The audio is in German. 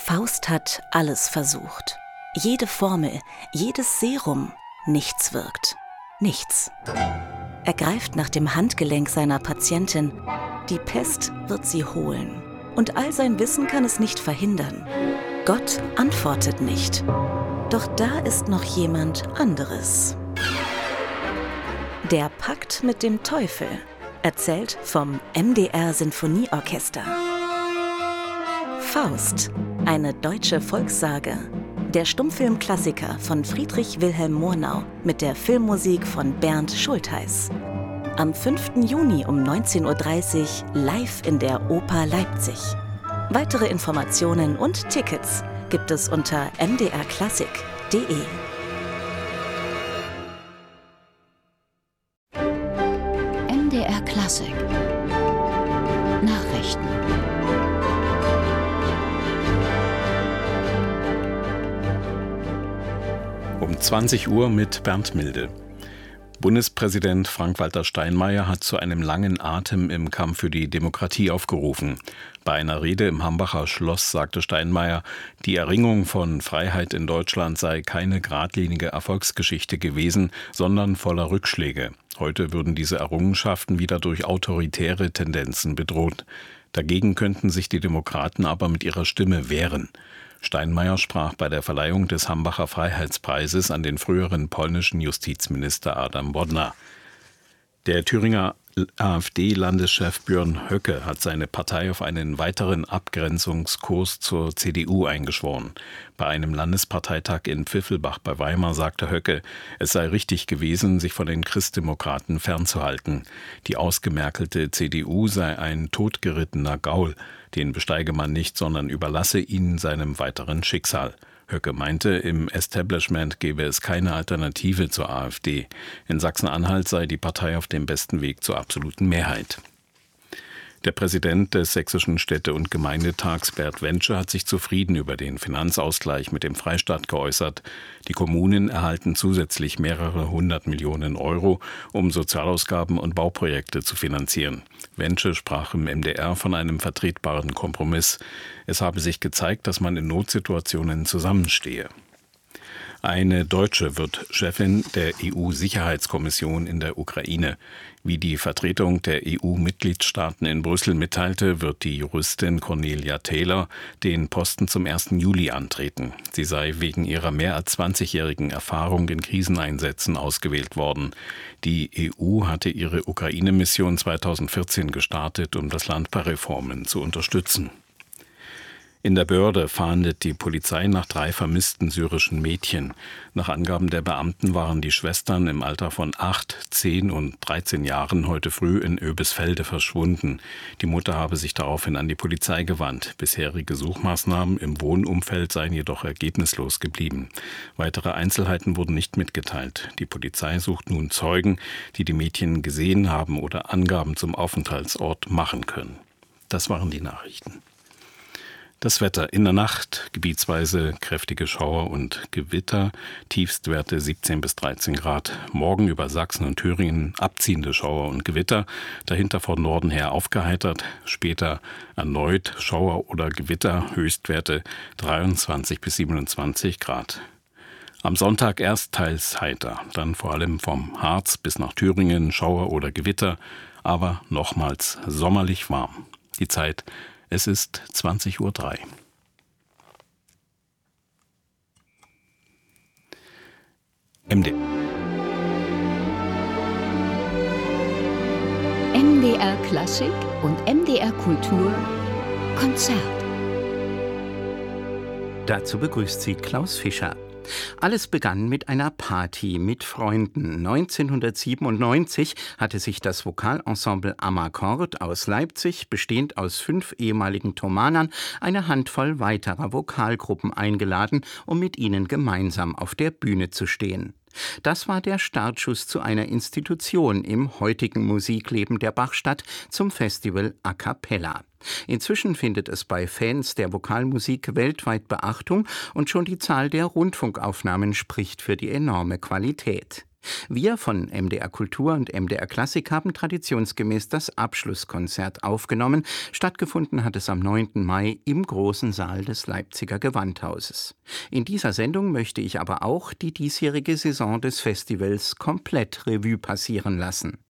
Faust hat alles versucht. Jede Formel, jedes Serum, nichts wirkt. Nichts. Er greift nach dem Handgelenk seiner Patientin. Die Pest wird sie holen. Und all sein Wissen kann es nicht verhindern. Gott antwortet nicht. Doch da ist noch jemand anderes. Der Pakt mit dem Teufel. Erzählt vom MDR Sinfonieorchester. Faust, eine deutsche Volkssage. Der Stummfilmklassiker von Friedrich Wilhelm Murnau mit der Filmmusik von Bernd Schultheiß. Am 5. Juni um 19:30 Uhr live in der Oper Leipzig. Weitere Informationen und Tickets gibt es unter mdrklassik.de. MDR Klassik Nachrichten. Um 20 Uhr mit Bernd Milde. Bundespräsident Frank-Walter Steinmeier hat zu einem langen Atem im Kampf für die Demokratie aufgerufen. Bei einer Rede im Hambacher Schloss sagte Steinmeier, die Erringung von Freiheit in Deutschland sei keine geradlinige Erfolgsgeschichte gewesen, sondern voller Rückschläge. Heute würden diese Errungenschaften wieder durch autoritäre Tendenzen bedroht. Dagegen könnten sich die Demokraten aber mit ihrer Stimme wehren. Steinmeier sprach bei der Verleihung des Hambacher Freiheitspreises an den früheren polnischen Justizminister Adam Bodnar. Der Thüringer AfD-Landeschef Björn Höcke hat seine Partei auf einen weiteren Abgrenzungskurs zur CDU eingeschworen. Bei einem Landesparteitag in Pfiffelbach bei Weimar sagte Höcke, es sei richtig gewesen, sich von den Christdemokraten fernzuhalten. Die ausgemerkelte CDU sei ein totgerittener Gaul. Den besteige man nicht, sondern überlasse ihn seinem weiteren Schicksal. Höcke meinte, im Establishment gebe es keine Alternative zur AfD. In Sachsen-Anhalt sei die Partei auf dem besten Weg zur absoluten Mehrheit. Der Präsident des Sächsischen Städte- und Gemeindetags, Bert Wensche, hat sich zufrieden über den Finanzausgleich mit dem Freistaat geäußert. Die Kommunen erhalten zusätzlich mehrere 100 Millionen Euro, um Sozialausgaben und Bauprojekte zu finanzieren. Wensche sprach im MDR von einem vertretbaren Kompromiss. Es habe sich gezeigt, dass man in Notsituationen zusammenstehe. Eine Deutsche wird Chefin der EU-Sicherheitskommission in der Ukraine. Wie die Vertretung der EU-Mitgliedstaaten in Brüssel mitteilte, wird die Juristin Cornelia Taylor den Posten zum 1. Juli antreten. Sie sei wegen ihrer mehr als 20-jährigen Erfahrung in Kriseneinsätzen ausgewählt worden. Die EU hatte ihre Ukraine-Mission 2014 gestartet, um das Land bei Reformen zu unterstützen. In der Börde fahndet die Polizei nach 3 vermissten syrischen Mädchen. Nach Angaben der Beamten waren die Schwestern im Alter von 8, 10 und 13 Jahren heute früh in Oebisfelde verschwunden. Die Mutter habe sich daraufhin an die Polizei gewandt. Bisherige Suchmaßnahmen im Wohnumfeld seien jedoch ergebnislos geblieben. Weitere Einzelheiten wurden nicht mitgeteilt. Die Polizei sucht nun Zeugen, die die Mädchen gesehen haben oder Angaben zum Aufenthaltsort machen können. Das waren die Nachrichten. Das Wetter: in der Nacht gebietsweise kräftige Schauer und Gewitter, Tiefstwerte 17 bis 13 Grad. Morgen über Sachsen und Thüringen abziehende Schauer und Gewitter, dahinter von Norden her aufgeheitert. Später erneut Schauer oder Gewitter, Höchstwerte 23 bis 27 Grad. Am Sonntag erst teils heiter, dann vor allem vom Harz bis nach Thüringen Schauer oder Gewitter, aber nochmals sommerlich warm. Die Zeit: es ist 20:03 Uhr. MDR Klassik und MDR Kultur Konzert. Dazu begrüßt sie Klaus Fischer. Alles begann mit einer Party mit Freunden. 1997 hatte sich das Vokalensemble Amakord aus Leipzig, bestehend aus 5 ehemaligen Thomanern, eine Handvoll weiterer Vokalgruppen eingeladen, um mit ihnen gemeinsam auf der Bühne zu stehen. Das war der Startschuss zu einer Institution im heutigen Musikleben der Bachstadt, zum Festival A Cappella. Inzwischen findet es bei Fans der Vokalmusik weltweit Beachtung und schon die Zahl der Rundfunkaufnahmen spricht für die enorme Qualität. Wir von MDR Kultur und MDR Klassik haben traditionsgemäß das Abschlusskonzert aufgenommen. Stattgefunden hat es am 9. Mai im großen Saal des Leipziger Gewandhauses. In dieser Sendung möchte ich aber auch die diesjährige Saison des Festivals komplett Revue passieren lassen.